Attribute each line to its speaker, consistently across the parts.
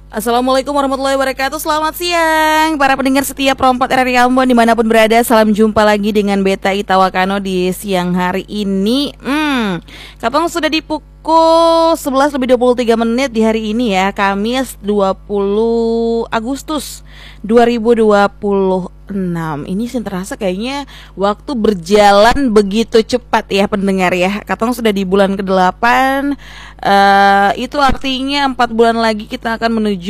Speaker 1: Assalamualaikum warahmatullahi wabarakatuh. Selamat siang para pendengar setia Pro 4 RRI Ambon dimanapun berada. Salam jumpa lagi dengan Beta Itawakano di siang hari ini. Katong sudah di pukul 11 lebih 23 menit di hari ini ya, Kamis 20 Agustus 2026. Ini sih terasa kayaknya waktu berjalan begitu cepat ya pendengar ya. Katong sudah di bulan ke-8. Itu artinya 4 bulan lagi kita akan menuju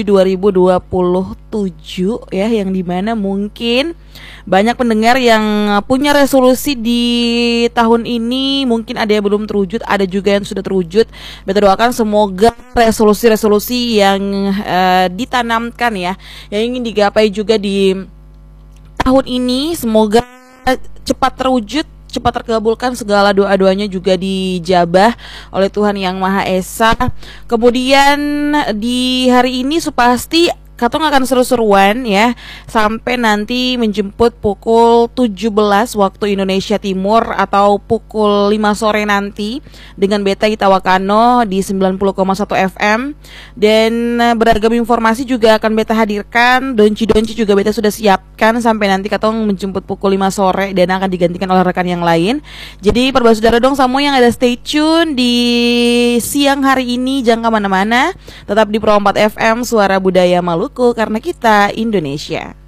Speaker 1: 2027 ya, yang dimana mungkin banyak pendengar yang punya resolusi di tahun ini. Mungkin ada yang belum terwujud, ada juga yang sudah terwujud. Beta doakan semoga resolusi-resolusi yang ditanamkan ya, yang ingin digapai juga di tahun ini, semoga cepat terwujud, cepat terkabulkan, segala doa-doanya juga dijabah oleh Tuhan Yang Maha Esa. Kemudian di hari ini supasti Katong akan seru-seruan ya, sampai nanti menjemput pukul 17 waktu Indonesia Timur atau pukul 5 sore nanti dengan Beta Itawakano di 90,1 FM. Dan beragam informasi juga akan Beta hadirkan. Donci-donci juga Beta sudah siapkan sampai nanti Katong menjemput pukul 5 sore dan akan digantikan oleh rekan yang lain. Jadi perbasaudara dong semua yang ada, stay tune di siang hari ini, jangan kemana-mana. Tetap di Pro 4 FM, Suara Budaya Maluku, karena kita Indonesia.